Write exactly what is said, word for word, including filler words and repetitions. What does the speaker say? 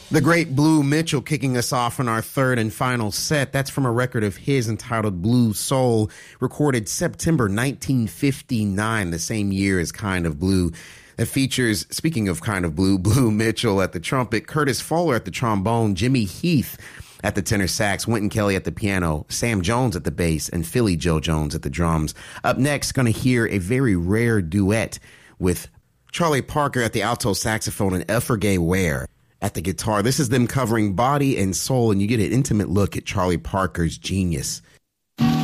The great Blue Mitchell kicking us off in our third and final set. That's from a record of his entitled Blue Soul, recorded September nineteen fifty-nine, the same year as Kind of Blue. That features, speaking of Kind of Blue, Blue Mitchell at the trumpet, Curtis Fuller at the trombone, Jimmy Heath at the tenor sax, Wynton Kelly at the piano, Sam Jones at the bass, and Philly Joe Jones at the drums. Up next, going to hear a very rare duet with Charlie Parker at the alto saxophone and Effergay Ware at the guitar. This is them covering Body and Soul, and you get an intimate look at Charlie Parker's genius.